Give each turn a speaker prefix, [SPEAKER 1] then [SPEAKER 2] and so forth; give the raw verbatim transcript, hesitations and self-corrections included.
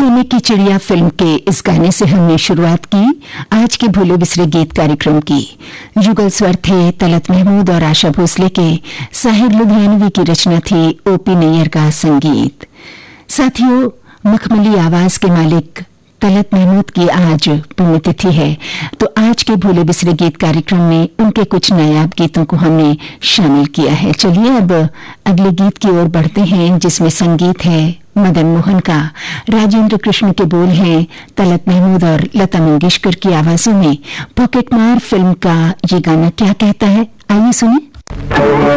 [SPEAKER 1] सोने की चिड़िया फिल्म के इस गाने से हमने शुरुआत की आज के भूले बिसरे गीत कार्यक्रम की। युगल स्वर थे तलत महमूद और आशा भोसले के, साहिर लुधियानवी की रचना थी, ओपी नैयर का संगीत। साथियों, मखमली आवाज के मालिक तलत महमूद की आज पुण्यतिथि है, तो आज के भूले बिसरे गीत कार्यक्रम में उनके कुछ नायाब गीतों को हमने शामिल किया है। चलिए अब अगले गीत की ओर बढ़ते हैं, जिसमें संगीत है मदन मोहन का, राजेंद्र कृष्ण के बोल हैं तलत महमूद और लता मंगेशकर की आवाजों में। पॉकेट मार फिल्म का ये गाना क्या कहता है, आइए सुनिए।